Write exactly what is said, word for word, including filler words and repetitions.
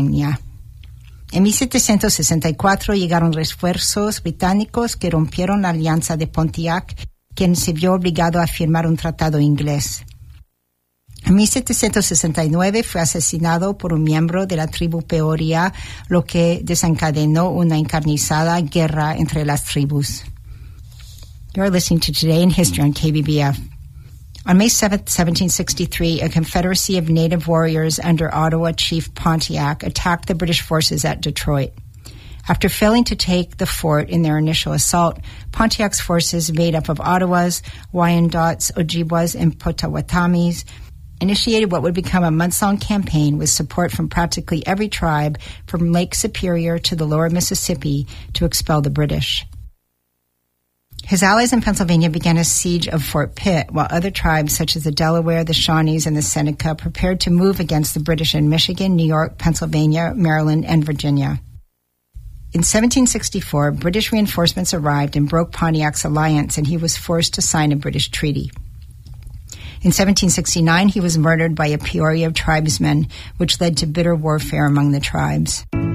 En mil setecientos sesenta y cuatro llegaron refuerzos británicos que rompieron la alianza de Pontiac, quien se vio obligado a firmar un tratado inglés. En mil setecientos sesenta y nueve fue asesinado por un miembro de la tribu Peoria, lo que desencadenó una encarnizada guerra entre las tribus. You're listening to Today in History on K B B F. On May seventh, seventeen sixty-three, a confederacy of native warriors under Ottawa Chief Pontiac attacked the British forces at Detroit. After failing to take the fort in their initial assault, Pontiac's forces, made up of Ottawas, Wyandots, Ojibwas, and Potawatomis, initiated what would become a months-long campaign with support from practically every tribe from Lake Superior to the lower Mississippi to expel the British. His allies in Pennsylvania began a siege of Fort Pitt, while other tribes such as the Delaware, the Shawnees, and the Seneca prepared to move against the British in Michigan, New York, Pennsylvania, Maryland, and Virginia. In seventeen sixty-four, British reinforcements arrived and broke Pontiac's alliance, and he was forced to sign a British treaty. In seventeen sixty-nine, he was murdered by a Peoria tribesman, which led to bitter warfare among the tribes.